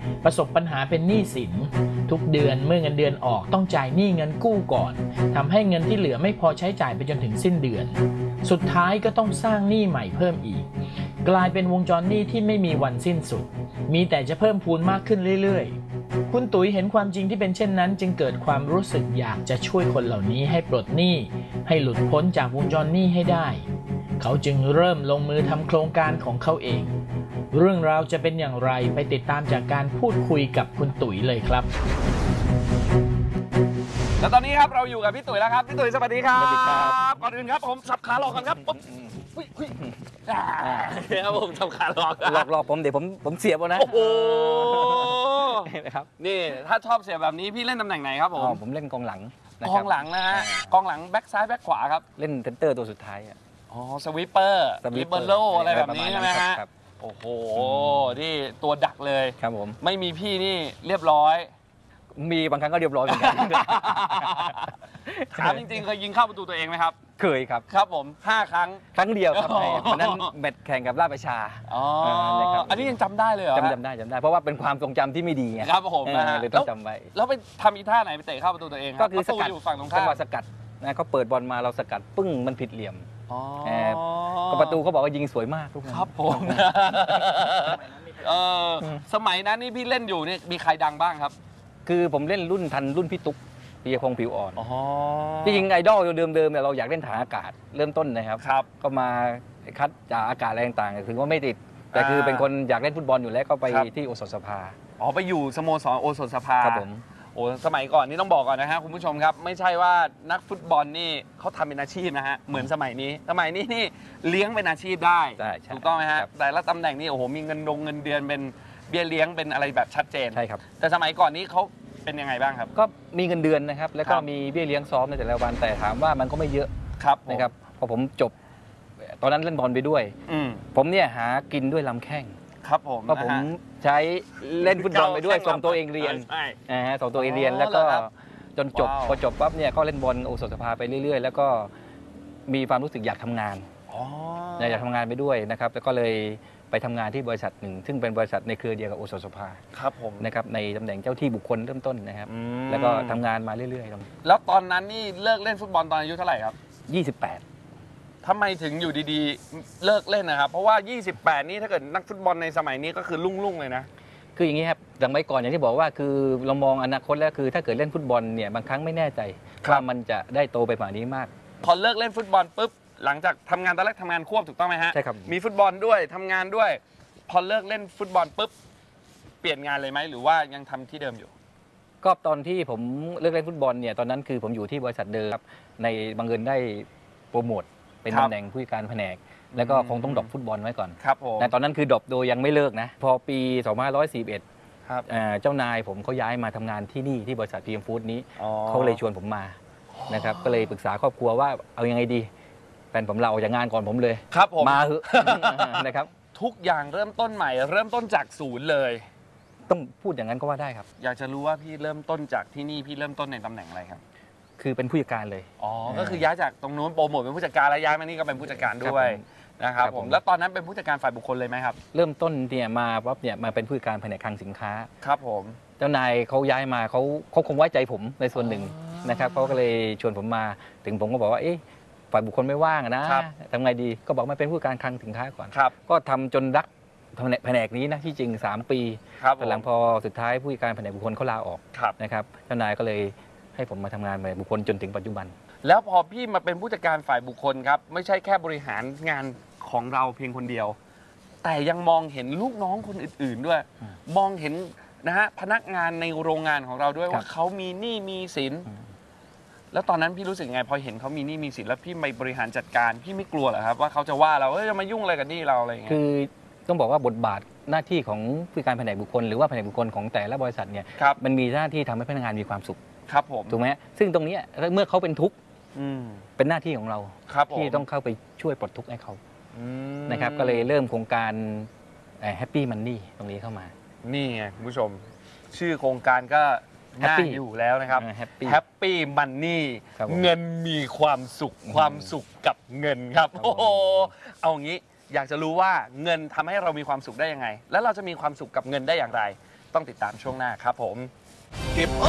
ประสบปัญหาเป็นหนี้สินทุกเดือนเมื่อเงินเดือนออกต้องจ่ายหนี้เงินกู้ก่อนทำให้เงินที่เหลือไม่พอใช้จ่ายไปจนถึงสิ้นเดือนสุดท้ายก็ต้องสร้างหนี้ใหม่เพิ่มอีกกลายเป็นวงจรหนี้ที่ไม่มีวันสิ้นสุดมีแต่จะเพิ่มพูนมากขึ้นเรื่อยๆคุณตุ๋ยเห็นความจริงที่เป็นเช่นนั้นจึงเกิดความรู้สึกอยากจะช่วยคนเหล่านี้ให้ปลดหนี้ให้หลุดพ้นจากวงจรหนี้ให้ได้เขาจึงเริ่มลงมือทำโครงการของเขาเองเรื่องราวจะเป็นอย่างไรไปติดตามจากการพูดคุยกับคุณตุ๋ยเลยครับแล้วตอนนี้ครับเราอยู่กับพี่ตุ๋ยแล้วครับพี่ตุ๋ยสวัสดีครับสวัสดีครับก่อนอื่นครับผมสับขาหลอกกันครับครับผมสับขาหลอกหลอกผมเดี๋ยวผมเสียบเอานะโอ้โหนะครับนี่ถ้าชอบเสียแบบนี้พี่เล่นตำแหน่งไหนครับผมผมเล่นกองหลังนะกคอรับงหลังนะฮะกองหลังแบ็คซ้ายแบ็คขวาครับเล่นเซนเตอร์ตัวสุดท้ายอ่ะอ๋อสวิปเปอร์ลิเบอร์โลอะไรแบบนี้ใช่ไหมฮะครับโอ้โหนี่ตัวดักเลยครับผมไม่มีพี่นี่เรียบร้อยมีบางครั้งก็เรียบร้อยเหมือนกันถามจริงๆเคยยิงเข้าประตูตัวเองไหมครับเคยครับครับผม5 ครั้งครั้งเดียวครับอ๋อวันนั้นแมตช์แข่งกับราชประชาอ๋อนะครับอันนี้ยังจำได้เลยเหรอจำได้เพราะว่าเป็นความทรงจำที่ไม่ดีไงครับผมนะฮะเลยต้องจำไว้แล้วไปทำอีท่าไหนไปเตะเข้าประตูตัวเองครับก็คือสกัดประตูอยู่ฝั่งตรงจัข้างหมวะสกัดนะเขาเปิดบอลมาเราสกัดปึ้งมันผิดเหลี่ยมอ๋อก็ประตูเขาบอกว่ายิงสวยมากทุกคนครับผมสมัยนั้นนี่พี่เล่นอยู่นี่มีใครดังบ้างครับคือผมเล่นรุ่นทันรุ่นพี่ตุ๊กปียพงษ์ผิวอ่อนอ๋อจริงๆไอดอลเดิมๆเนี่ยเราอยากเล่นทหารอากาศเริ่มต้นนะครับครับก็มาคัดจากอากาศอะไรต่างๆถึงว่าไม่ติด แต่คือเป็นคนอยากเล่นฟุตบอลอยู่แล้วก็ไปที่โอสถสภาอ๋อไปอยู่สโมสรโอสถสภาครับผมโอ้สมัยก่อนนี่ต้องบอกก่อนนะฮะคุณผู้ชมครับไม่ใช่ว่านักฟุตบอลนี่เขาทำเป็นอาชีพนะฮะเหมือนสมัยนี้นี่เลี้ยงเป็นอาชีพได้ใช่ถูกต้องไหมฮะครับแต่ละตำแหน่งนี่โอ้โหมีเงินเดือนเป็นเบี้ยเลี้ยงเป็นอะไรแบบชัดเจนใช่ครับแต่สมัยก่อนนี้เขาเป็นยังไงบ้างครับก็มีเงินเดือนนะครับแล้วก็ครับมีเบี้ยเลี้ยงซ้อมในแต่ละวันแต่ถามว่ามันก็ไม่เยอะครับผมนะครับพอผมจบตอนนั้นเล่นบอลไปด้วยอืมผมเนี่ยหากินด้วยลำแข้งครับผมก็ผมนะฮะใช้เล่นฟุตบอลไปด้วยส่งตัวเองเรียนใช่ส่งตัวเองเรียนแล้วก็เหรอครับจนจบว้าวพอจบปั๊บเนี่ยก็เล่นบอลโอสถสภาไปเรื่อยๆ แล้วก็มีความรู้สึกอยากทำงานอ๋ออยากทำงานไปด้วยนะครับแล้วก็เลยไปทำงานที่บริษัทหนึ่ง ซึ่งเป็นบริษัทในเครือเดียวกับโอสถสภาครับผมนะครับในตำแหน่งเจ้าที่บุคคลเริ่มต้นนะครับอืมแล้วก็ทำงานมาเรื่อยๆตรงแล้วตอนนั้นนี่เลิกเล่นฟุตบอลตอนอายุเท่าไหร่ครับ 28 ทำไมถึงอยู่ดีๆเลิกเล่นนะครับ เพราะว่า 28 นี่ถ้าเกิดนักฟุตบอลในสมัยนี้ก็คือลุ่งๆเลยนะคืออย่างนี้ครับสมัยก่อนอย่างที่บอกว่าคือเรามองอนาคตแล้วคือถ้าเกิดเล่นฟุตบอลเนี่ยบางครั้งไม่แน่ใจครับว่ามันจะได้โตไปกว่านี้มากพอเลิกเล่นฟุตบอลปุ๊บหลังจากทำงานตอนแรกทำงานควบถูกต้องไหมฮะใช่ครับมีฟุตบอลด้วยทำงานด้วย พอเลิกเล่นฟุตบอลปุ๊บเปลี่ยนงานเลยไหมหรือว่ายังทำที่เดิมอยู่ก็ตอนที่ผมเลิกเล่นฟุตบอลเนี่ยตอนนั้นคือผมอยู่ที่บริษัทเดิมครับในบังเอิญได้โปรโมทเป็นครับตำแหน่งผู้จัดการแผนก แล้วก็คงต้องดรอปฟุตบอลไว้ก่อนครับผมแต่ตอนนั้นคือดรอปโดยยังไม่เลิกนะพอปี 2541 ครับเจ้านายผมเขาย้ายมาทำงานที่นี่ที่บริษัท PM Food นี้อ๋อเขาเลยชวนผมมานะครับก็เลยปรึกษาครอบครัวว่าเอายังไงดีแฟนผมลาออกจากงานก่อนผมเลยครับผมมาเหอะ นะครับทุกอย่างเริ่มต้นใหม่ เริ่มต้นจากศูนย์เลยต้องพูดอย่างนั้นก็ว่าได้ครับอยากจะรู้ว่าพี่เริ่มต้นจากที่นี่พี่เริ่มต้นในตำแหน่งอะไรครับคือเป็นผู้จัดการเลยอ๋อก็คือย้ายจากตรงนู้นโปรโมทเป็นผู้จัดการแล้วย้ายมานี่ก็เป็นผู้จัดการด้วยนะครับครับผผม มแล้วตอนนั้นเป็นผู้จัดการฝ่ายบุคคลเลยไหมครับเริ่มต้นเนี่ยมาปั๊บเนี่ยมาเป็นผู้จัดการแผนกคลังสินค้าครับผมเจ้านายเขาย้ายมาเขาคงไว้ใจผมในส่วนหนึ่งนะครับเขาก็เลยชวนผมมาถึงผมก็บอกว่าเอ๊ะฝ่ายบุคคลไม่ว่างอะนะทำไงดีก็บอกมาเป็นผู้จัดการคลังสินค้าก่อนครับก็ทำจนรักแผนกนี้นะที่จริง 3 ปีครับแต่หลังพอสุดท้ายผู้จัดการแผนกบุคคลเขาลาออกครับนะครับเจ้านายก็เลยให้ผมมาทำงานแผนกบุคคลจนถึงปัจจุบันแล้วพอพี่มาเป็นผู้จัดการฝ่ายบุคคลครับไม่ใช่แค่บริหารงานของเราเพียงคนเดียว แต่ยังมองเห็นลูกน้องคนอื่นๆด้วย มองเห็นนะฮะพนักงานในโรงงานของเราด้วยครับว่าเขามีหนี้มีสิน แล้วตอนนั้นพี่รู้สึกไงพอเห็นเขามีหนี้มีสินแล้วพี่ไปบริหารจัดการพี่ไม่กลัวเหรอครับว่าเขาจะว่าเราจะมายุ่งอะไรกับหนี้เราอะไรอย่างเงี้ยคือต้องบอกว่าบทบาทหน้าที่ของผู้จัดการแผนกบุคคลหรือว่าแผนกบุคคลของแต่ละบริษัทเนี่ยครับมันมีหน้าที่ทำให้พนักงานมีความสุขครับผมถูกไหมซึ่งตรงเนี้ยเมื่อเขาเป็นทุกข์อืมเป็นหน้าที่ของเราครับผมที่ต้องเข้าไปช่วยปลดทุกข์ให้เขาอืมนะครับก็เลยเริ่มโครงการแฮปปี้มันนี่ตรงนี้เข้ามานี่ไงคุณผู้ชม ชื่อโครงการก็น่า Happy อยู่แล้วนะครับ Happy แฮปปี้มันนี่ครับผมเงินมีความสุขความสุขกับเงินครับครับผมโอ้โหเอางี้อยากจะรู้ว่าเงินทำให้เรามีความสุขได้ยังไง แล้วเราจะมีความสุขกับเงินได้อย่างไรต้องติดตามช่วงหน้าครับผมเก็บ